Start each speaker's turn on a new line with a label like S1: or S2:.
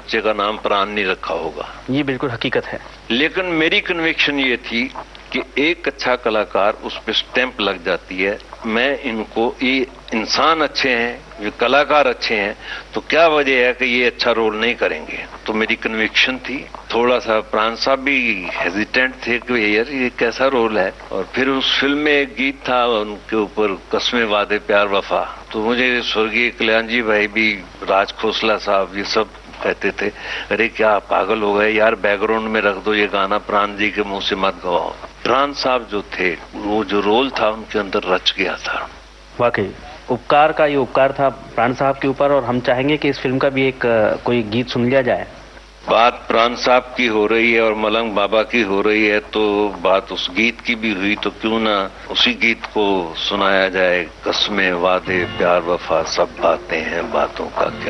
S1: बच्चे का नाम प्राण नहीं रखा होगा।
S2: ये बिल्कुल हकीकत है।
S1: लेकिन मेरी कन्विक्शन ये थी कि एक अच्छा कलाकार उस पर स्टैंप लग जाती है, मैं इनको, ये इंसान अच्छे हैं, ये कलाकार अच्छे हैं, तो क्या वजह है कि ये अच्छा रोल नहीं करेंगे। तो मेरी कन्विक्शन थी। थोड़ा सा प्राण साहब भी हेजिटेंट थे कि यार ये कैसा रोल है। और फिर उस फिल्म में एक गीत था उनके ऊपर, कस्में वादे प्यार वफा, तो मुझे स्वर्गीय कल्याण जी भाई भी, राज खोसला साहब, ये सब कहते थे अरे क्या पागल हो गए यार, बैकग्राउंड में रख दो ये गाना, प्राण जी के मुंह से मत गवाओ। प्राण साहब जो थे, वो जो रोल था उनके अंदर रच गया था।
S2: वाकई उपकार का ये उपकार था प्राण साहब के ऊपर। और हम चाहेंगे कि इस फिल्म का भी एक कोई गीत सुन लिया जाए।
S1: बात प्राण साहब की हो रही है और मलंग बाबा की हो रही है, तो बात उस गीत की भी हुई, तो क्यों ना उसी गीत को सुनाया जाए। कस्में वादे प्यार वफा सब बातें हैं, बातों का क्या